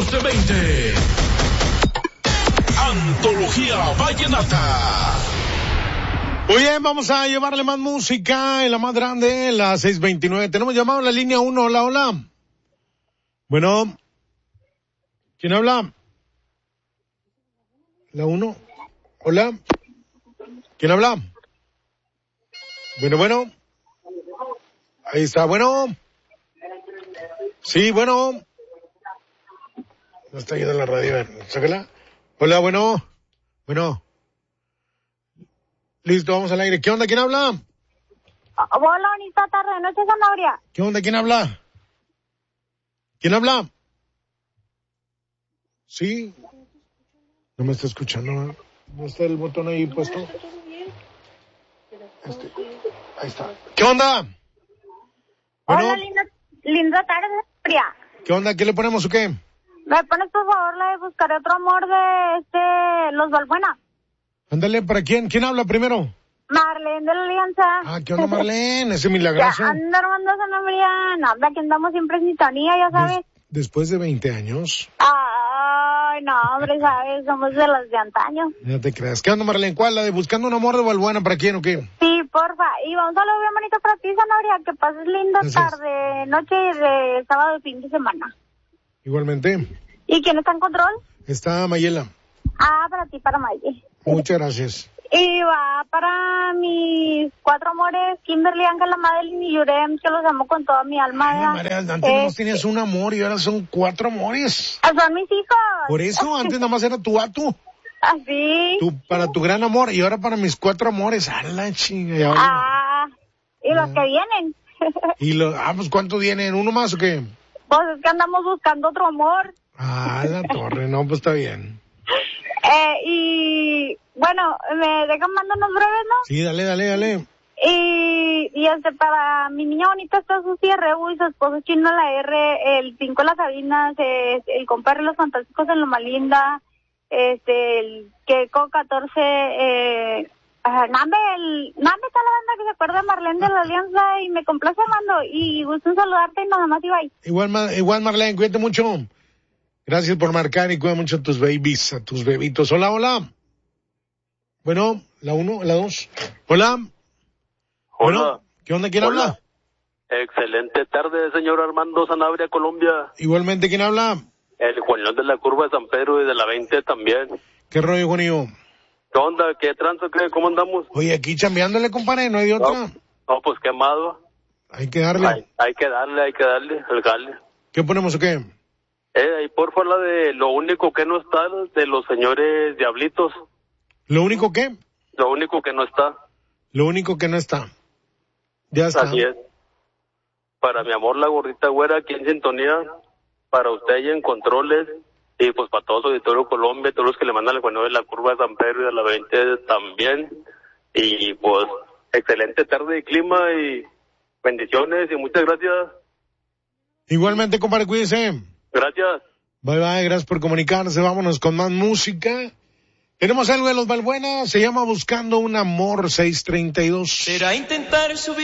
de 20. Antología Vallenata. Muy bien, vamos a llevarle más música en la más grande, la 629. Tenemos llamado en la línea 1. Hola, hola. Bueno. ¿Quién habla? La 1. Hola. ¿Quién habla? Bueno. Ahí está, bueno. Sí, bueno. No está yendo la radio, a ver, sácala. Hola, bueno. Listo, vamos al aire. ¿Qué onda? ¿Quién habla? Hola, bonita tarde, noche Zanabria. ¿Qué onda? ¿Quién habla? ¿Quién habla? Sí. No me está escuchando, ¿no? ¿No está el botón ahí puesto? Ahí está. ¿Qué onda? Bueno. Hola, linda tarde, Zanabria. ¿Qué onda? ¿Qué le ponemos o qué? ¿Me pones por favor la de Buscaré otro amor de Los Balbuena? Ándale, ¿para quién? ¿Quién habla primero? Marlene de la Alianza. Ah, ¿qué onda, Marlene? Ese milagroso. Ya anda Armando Zanabria. No, hombre, aquí andamos siempre en sintonía, ya sabes. Después de 20 años. Ay, no, hombre, sabes, somos de las de antaño. No te creas. ¿Qué onda, Marlene? ¿Cuál? ¿La de Buscando un amor de Balbuena? ¿Para quién o qué? Sí, porfa. Y vamos a lo bien bonito para ti, Zanabria. Que pases linda Gracias. tarde, noche de sábado y fin de semana. Igualmente. ¿Y quién está en control? Está Mayela. Ah, para ti, para Maye. Muchas gracias. Y va para mis 4 amores, Kimberly, Ángela, Madeline y Yurem, que los amo con toda mi alma. Ay, María, antes nomás tenías un amor y ahora son 4 amores. Son mis hijos. Por eso, antes nada más era tu vato. Así. Para tu gran amor y ahora para mis 4 amores. A la chinga. Y los que vienen. Pues ¿cuántos vienen? ¿Uno más o qué? Pues es que andamos buscando otro amor. Ah, la torre, no, pues está bien. Y bueno, me dejan mandar unos breves, ¿no? Sí, dale. Y para mi niña bonita está Susi Rebu y su esposo Chino la R, el Pinco Las Sabinas, el compadre Los Fantásticos en Loma Linda, el Queco 14, Nambe está la banda que se acuerda de Marlene de la Alianza y me complace, Armando, y gusto en saludarte y nada más iba ahí. Igual Marlene, cuídate mucho. Gracias por marcar y cuida mucho a tus babies, a tus bebitos. Hola. Bueno, la 1, la 2. Hola. Bueno, ¿qué onda? ¿Quién habla? Excelente tarde, señor Armando Zanabria, Colombia. Igualmente, ¿quién habla? El Juanilón de la Curva de San Pedro y de la 20 también. ¿Qué rollo, Juanillo? ¿Qué onda? ¿Qué tranza? ¿Cómo andamos? Oye, aquí chambeándole, compadre, no hay de otra. No, pues quemado. Hay que darle. Hay que darle, el gale. ¿Qué ponemos o qué? Ahí porfa la de Lo único que no está, de los señores Diablitos. ¿Lo único qué? Lo único que no está. Lo único que no está. Ya está. Así es. Para mi amor, la gordita güera, aquí en sintonía. Para usted y en controles. Y pues para todo su auditorio Colombia, todos los que le mandan el Juanillo de la Curva de San Pedro y de la 20 también. Y pues, excelente tarde de clima y bendiciones y muchas gracias. Igualmente, compadre, cuídese. Gracias. Bye, gracias por comunicarse. Vámonos con más música. Tenemos algo de Los Balbuena, se llama Buscando un amor 632. Será intentar subir